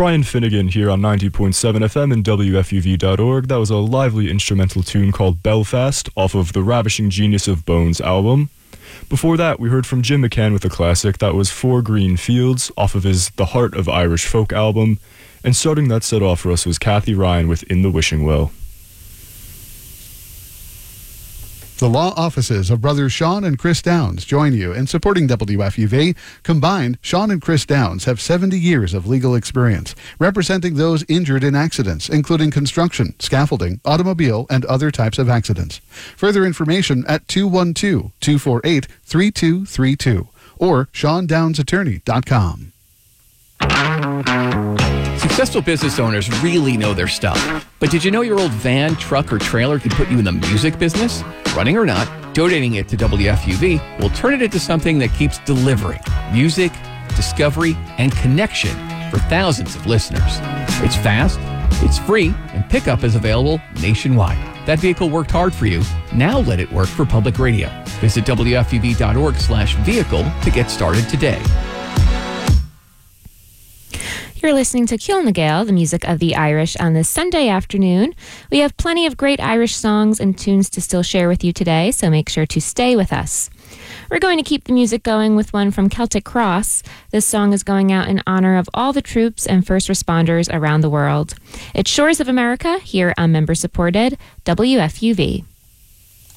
Brian Finnegan here on 90.7 FM and WFUV.org. That was a lively instrumental tune called Belfast off of the Ravishing Genius of Bones album. Before that, we heard from Jim McCann with a classic that was Four Green Fields off of his The Heart of Irish Folk album. And starting that set off for us was Kathy Ryan with In the Wishing Well. The law offices of brothers Sean and Chris Downs join you in supporting WFUV. Combined, Sean and Chris Downs have 70 years of legal experience, representing those injured in accidents, including construction, scaffolding, automobile, and other types of accidents. Further information at 212-248-3232 or SeanDownsAttorney.com. Successful business owners really know their stuff. But did you know your old van, truck, or trailer could put you in the music business? Running or not, donating it to WFUV will turn it into something that keeps delivering music, discovery, and connection for thousands of listeners. It's fast, it's free, and pickup is available nationwide. That vehicle worked hard for you. Now let it work for public radio. Visit WFUV.org/vehicle to get started today. You're listening to Ciall na Gael, the music of the Irish, on this Sunday afternoon. We have plenty of great Irish songs and tunes to still share with you today, so make sure to stay with us. We're going to keep the music going with one from Celtic Cross. This song is going out in honor of all the troops and first responders around the world. It's Shores of America here on member-supported WFUV.